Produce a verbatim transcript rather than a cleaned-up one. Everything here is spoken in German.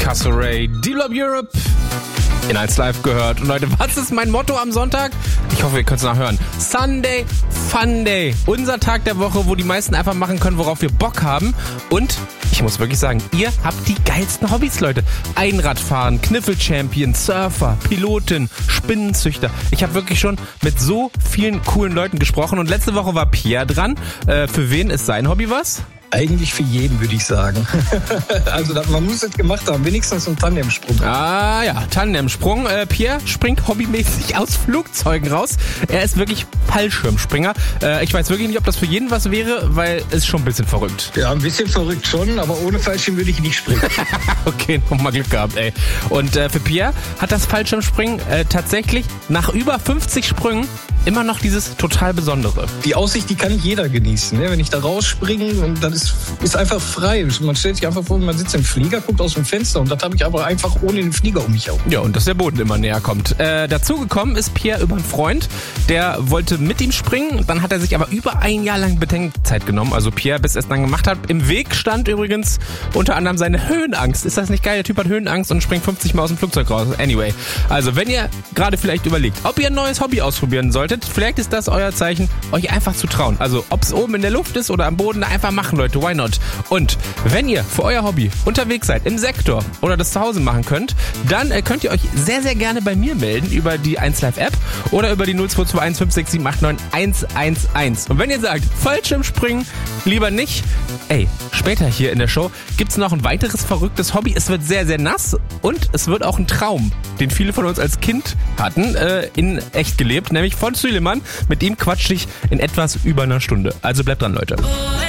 Castle Ray, D-Love Europe in eins Live gehört. Und Leute, was ist mein Motto am Sonntag? Ich hoffe, ihr könnt es nachhören. Sunday Fun Day. Unser Tag der Woche, wo die meisten einfach machen können, worauf wir Bock haben. Und ich muss wirklich sagen, ihr habt die geilsten Hobbys, Leute. Einradfahren, Kniffel-Champion, Surfer, Pilotin, Spinnenzüchter. Ich habe wirklich schon mit so vielen coolen Leuten gesprochen. Und letzte Woche war Pierre dran. Äh, für wen ist sein Hobby was? Eigentlich für jeden, würde ich sagen. Also man muss es gemacht haben, wenigstens ein Tandemsprung. Ah ja, Tandemsprung. Äh, Pierre springt hobbymäßig aus Flugzeugen raus. Er ist wirklich Fallschirmspringer. Äh, ich weiß wirklich nicht, ob das für jeden was wäre, weil es schon ein bisschen verrückt. Ja, ein bisschen verrückt schon, aber ohne Fallschirm würde ich nicht springen. Okay, nochmal Glück gehabt, ey. Und äh, für Pierre hat das Fallschirmspringen äh, tatsächlich nach über fünfzig Sprüngen immer noch dieses total Besondere. Die Aussicht, die kann nicht jeder genießen. Ne? Wenn ich da rausspringe, und dann ist, ist einfach frei. Man stellt sich einfach vor, man sitzt im Flieger, guckt aus dem Fenster und das habe ich aber einfach ohne den Flieger um mich herum. Ja, und dass der Boden immer näher kommt. Äh, dazu gekommen ist Pierre über einen Freund, der wollte mit ihm springen. Dann hat er sich aber über ein Jahr lang Bedenkzeit genommen. Also Pierre, bis er es dann gemacht hat. Im Weg stand übrigens unter anderem seine Höhenangst. Ist das nicht geil? Der Typ hat Höhenangst und springt fünfzig Mal aus dem Flugzeug raus. Anyway, also wenn ihr gerade vielleicht überlegt, ob ihr ein neues Hobby ausprobieren solltet, vielleicht ist das euer Zeichen, euch einfach zu trauen. Also ob es oben in der Luft ist oder am Boden, einfach machen, Leute. Why not? Und wenn ihr für euer Hobby unterwegs seid, im Sektor oder das zu Hause machen könnt, dann äh, könnt ihr euch sehr, sehr gerne bei mir melden über die eins Live App oder über die null zwei zwei eins fünf sechs sieben acht neun eins eins eins. Und wenn ihr sagt, Fallschirmspringen, lieber nicht, ey, später hier in der Show gibt's noch ein weiteres verrücktes Hobby. Es wird sehr, sehr nass und es wird auch ein Traum, den viele von uns als Kind hatten, äh, in echt gelebt, nämlich von Süleyman. Mit ihm quatsche ich in etwas über einer Stunde. Also bleibt dran, Leute.